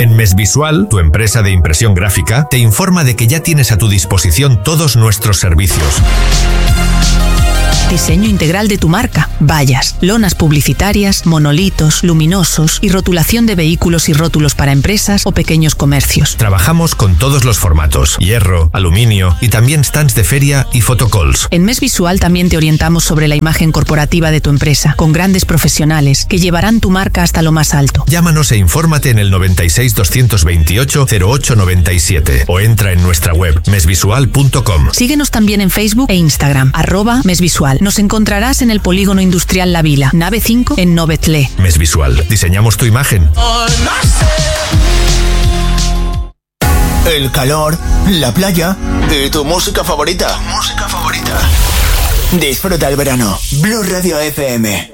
En Mesvisual, tu empresa de impresión gráfica, te informa de que ya tienes a tu disposición todos nuestros servicios. Diseño integral de tu marca, vallas, lonas publicitarias, monolitos, luminosos y rotulación de vehículos y rótulos para empresas o pequeños comercios. Trabajamos con todos los formatos, hierro, aluminio y también stands de feria y photocalls. En Mesvisual también te orientamos sobre la imagen corporativa de tu empresa, con grandes profesionales que llevarán tu marca hasta lo más alto. Llámanos e infórmate en el 96 228 0897 o entra en nuestra web mesvisual.com. Síguenos también en Facebook e Instagram, @mesvisual. Nos encontrarás en el Polígono Industrial La Vila, nave 5 en Novetlé. Mesvisual. Diseñamos tu imagen. El calor, la playa y tu música favorita. Disfruta el verano. Blue Radio FM.